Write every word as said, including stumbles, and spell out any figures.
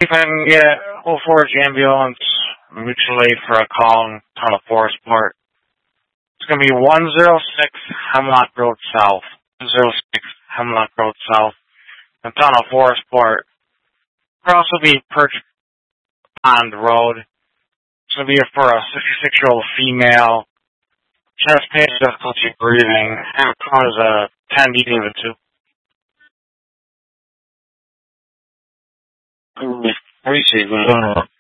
If I can get Old Forge ambulance mutual aid for a call in Tunnel Forest Port. It's going to be one oh six Hemlock Road South. one oh six Hemlock Road South in Tunnel Forest Port. It'll also be Perch Pond Road. It's going to be for a sixty-six-year-old female. Chest pain, difficulty breathing. And as a ten beating of the two. Receive.